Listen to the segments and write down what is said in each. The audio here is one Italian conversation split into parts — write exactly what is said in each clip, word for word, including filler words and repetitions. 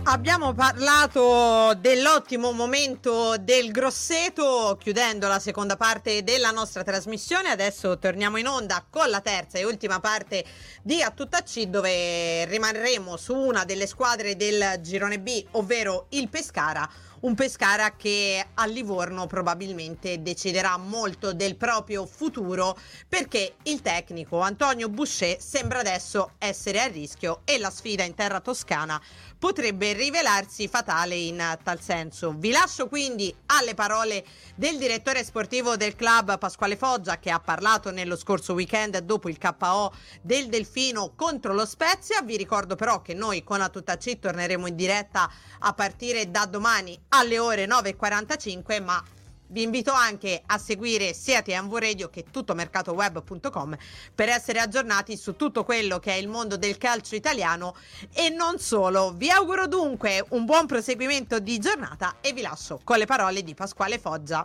Abbiamo parlato dell'ottimo momento del Grosseto chiudendo la seconda parte della nostra trasmissione. Adesso torniamo in onda con la terza e ultima parte di A Tutta C, dove rimarremo su una delle squadre del girone B, ovvero il Pescara. Un Pescara che a Livorno probabilmente deciderà molto del proprio futuro, perché il tecnico Antonio Boucher sembra adesso essere a rischio e la sfida in terra toscana potrebbe rivelarsi fatale in tal senso. Vi lascio quindi alle parole del direttore sportivo del club Pasquale Foggia, che ha parlato nello scorso weekend dopo il K O del Delfino contro lo Spezia. Vi ricordo però che noi con A Tutta C torneremo in diretta a partire da domani alle ore nove e quarantacinque, ma vi invito anche a seguire sia T M V Radio che tuttomercatoweb punto com per essere aggiornati su tutto quello che è il mondo del calcio italiano e non solo. Vi auguro dunque un buon proseguimento di giornata e vi lascio con le parole di Pasquale Foggia.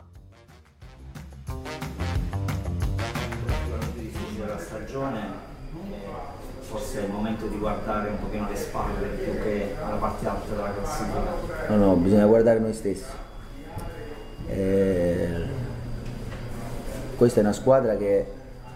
La stagione, forse è il momento di guardare un pochino le spalle più che alla parte alta della classifica. No, no, bisogna guardare noi stessi. Eh, questa è una squadra che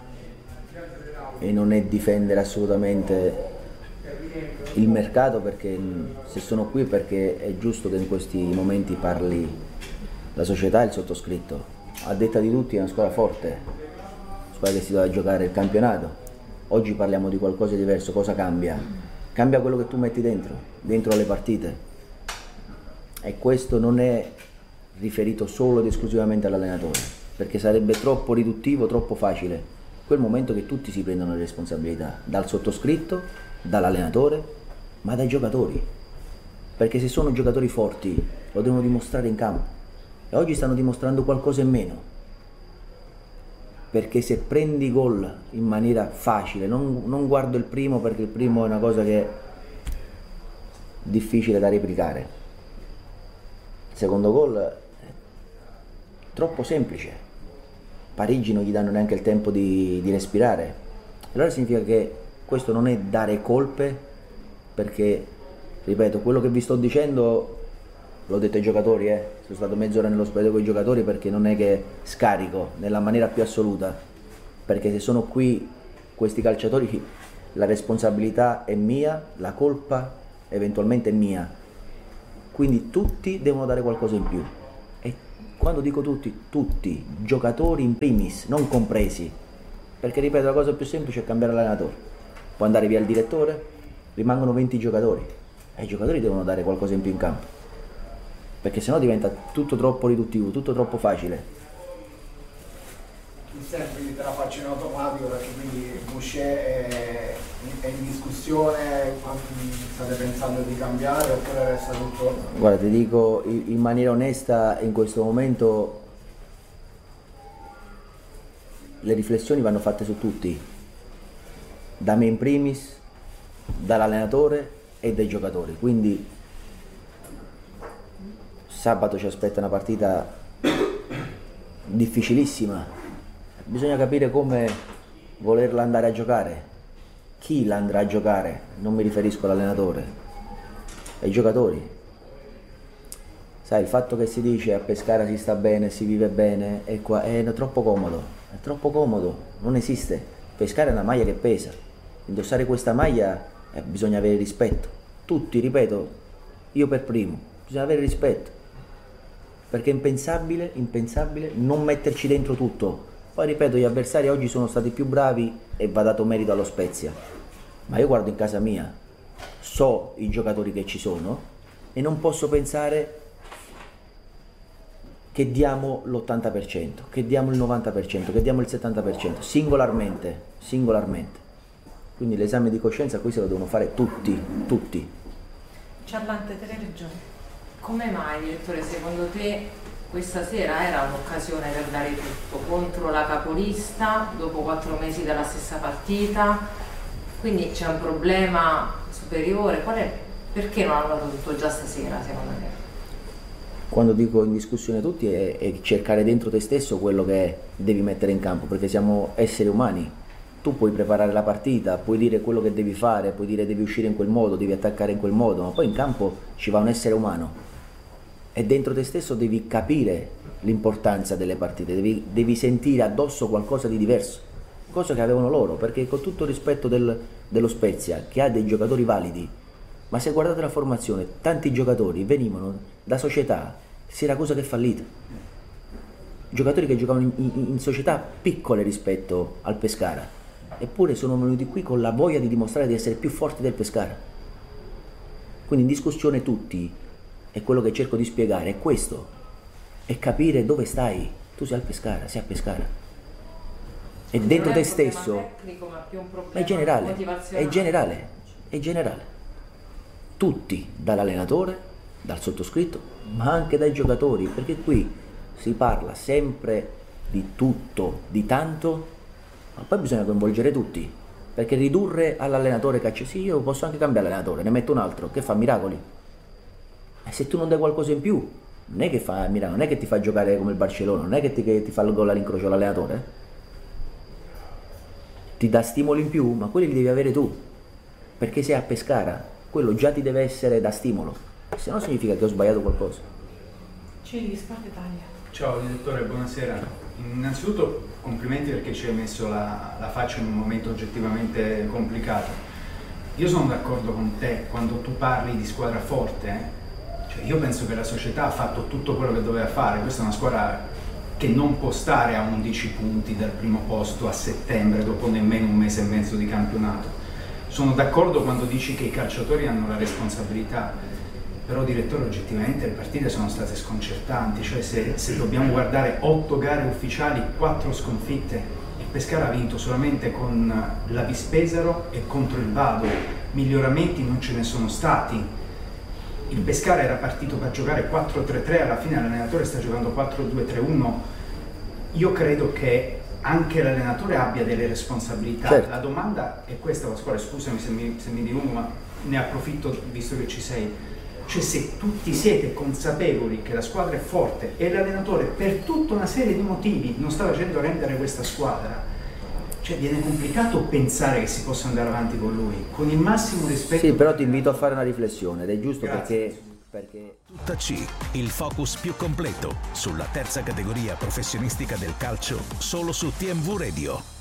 e non è difendere assolutamente il mercato, perché se sono qui perché è giusto che in questi momenti parli la società e il sottoscritto. A detta di tutti è una squadra forte, una squadra che si deve giocare il campionato. Oggi parliamo di qualcosa di diverso. Cosa cambia? Cambia quello che tu metti dentro, dentro le partite, e questo non è riferito solo ed esclusivamente all'allenatore, perché sarebbe troppo riduttivo, troppo facile. Quel momento che tutti si prendono le responsabilità, dal sottoscritto, dall'allenatore, ma dai giocatori, perché se sono giocatori forti lo devono dimostrare in campo, e oggi stanno dimostrando qualcosa in meno, perché se prendi gol in maniera facile, non, non guardo il primo perché il primo è una cosa che è difficile da replicare, il secondo gol troppo semplice, Parigi non gli danno neanche il tempo di, di respirare. Allora significa che questo non è dare colpe, perché, ripeto, quello che vi sto dicendo l'ho detto ai giocatori, eh. sono stato mezz'ora nello spogliatoio con i giocatori, perché non è che scarico nella maniera più assoluta, perché se sono qui questi calciatori la responsabilità è mia, la colpa eventualmente è mia, quindi tutti devono dare qualcosa in più. Quando dico tutti, tutti, giocatori in primis, non compresi, perché ripeto, la cosa più semplice è cambiare allenatore. Può andare via il direttore, rimangono venti giocatori e i giocatori devono dare qualcosa in più in campo, perché sennò diventa tutto troppo riduttivo, tutto troppo facile. Quindi te la faccio in automatico, perché quindi Boucher è, è in discussione, state pensando di cambiare oppure resta tutto? Guarda, ti dico in maniera onesta, in questo momento le riflessioni vanno fatte su tutti, da me in primis, dall'allenatore e dai giocatori, quindi sabato ci aspetta una partita difficilissima. Bisogna capire come volerla andare a giocare, chi la andrà a giocare, non mi riferisco all'allenatore, ai giocatori. Sai, il fatto che si dice a Pescara si sta bene, si vive bene, è, qua, è troppo comodo, è troppo comodo, non esiste. Pescara è una maglia che pesa, indossare questa maglia eh, bisogna avere rispetto. Tutti, ripeto, io per primo, bisogna avere rispetto, perché è impensabile, impensabile non metterci dentro tutto. Poi ripeto, gli avversari oggi sono stati più bravi e va dato merito allo Spezia, ma io guardo in casa mia, so i giocatori che ci sono e non posso pensare che diamo l'ottanta per cento, che diamo il novanta per cento, che diamo il settanta per cento, singolarmente, singolarmente. Quindi l'esame di coscienza qui se lo devono fare tutti, tutti. Ciarlante, Teleragione, come mai, direttore, secondo te questa sera era un'occasione per dare tutto contro la capolista dopo quattro mesi dalla stessa partita? Quindi c'è un problema superiore? Qual è? Perché non hanno dato tutto già stasera, secondo te? Quando dico in discussione tutti è, è cercare dentro te stesso quello che devi mettere in campo, perché siamo esseri umani, tu puoi preparare la partita, puoi dire quello che devi fare, puoi dire devi uscire in quel modo, devi attaccare in quel modo, ma poi in campo ci va un essere umano e dentro te stesso devi capire l'importanza delle partite, devi, devi sentire addosso qualcosa di diverso, cosa che avevano loro, perché con tutto il rispetto del, dello Spezia, che ha dei giocatori validi, ma se guardate la formazione, tanti giocatori venivano da società, Siracusa che è fallita, giocatori che giocavano in, in, in società piccole rispetto al Pescara, eppure sono venuti qui con la voglia di dimostrare di essere più forti del Pescara. Quindi in discussione tutti, e quello che cerco di spiegare è questo, è capire dove stai. Tu sei al Pescara, sei a Pescara, e dentro te stesso tecnico, ma più un è generale, è generale, è generale. Tutti, dall'allenatore, dal sottoscritto, ma anche dai giocatori, perché qui si parla sempre di tutto, di tanto, ma poi bisogna coinvolgere tutti, perché ridurre all'allenatore caccia, sì, io posso anche cambiare allenatore, ne metto un altro che fa miracoli, e se tu non dai qualcosa in più non è che fa miracoli, non è che ti fa giocare come il Barcellona, non è che ti, che ti fa il gol all'incrocio l'allenatore, ti dà stimoli in più, ma quelli li devi avere tu, perché sei a Pescara, quello già ti deve essere da stimolo, se no significa che ho sbagliato qualcosa. Ciri di Sport Italia. Ciao direttore, buonasera. Innanzitutto complimenti perché ci hai messo la, la faccia in un momento oggettivamente complicato. Io sono d'accordo con te quando tu parli di squadra forte, eh? Cioè io penso che la società ha fatto tutto quello che doveva fare, questa è una squadra che non può stare a undici punti dal primo posto a settembre dopo nemmeno un mese e mezzo di campionato. Sono d'accordo quando dici che i calciatori hanno la responsabilità, però direttore oggettivamente le partite sono state sconcertanti, cioè se, se dobbiamo guardare otto gare ufficiali, quattro sconfitte, il Pescara ha vinto solamente con la Vispesaro e contro il Vado, miglioramenti non ce ne sono stati, il Pescara era partito per giocare quattro tre tre, alla fine l'allenatore sta giocando quattro due tre uno, io credo che anche l'allenatore abbia delle responsabilità, certo. La domanda è questa, Pasquale, scusami se mi, se mi dilungo, ma ne approfitto visto che ci sei. Cioè se tutti siete consapevoli che la squadra è forte e l'allenatore per tutta una serie di motivi non sta facendo rendere questa squadra, cioè viene complicato pensare che si possa andare avanti con lui, con il massimo rispetto. Sì, però ti invito a fare una riflessione ed è giusto. Grazie. perché... perché... Tutta C, il focus più completo sulla terza categoria professionistica del calcio, solo su T M V Radio.